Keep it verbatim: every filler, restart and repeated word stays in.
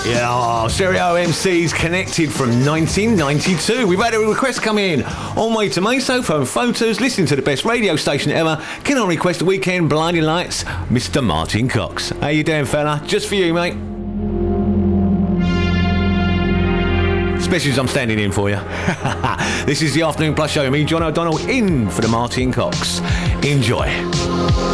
Yeah, oh, Stereo M Cs connected from nineteen ninety-two. We've had a request come in. On way to Meso, phone photos, listening to the best radio station ever. Can I request a weekend blinding lights? Mister Martin Cox. How you doing, fella? Just for you, mate. Especially as I'm standing in for you. This is the Afternoon Plus Show. Me, John O'Donnell, in for the Martin Cox. Enjoy.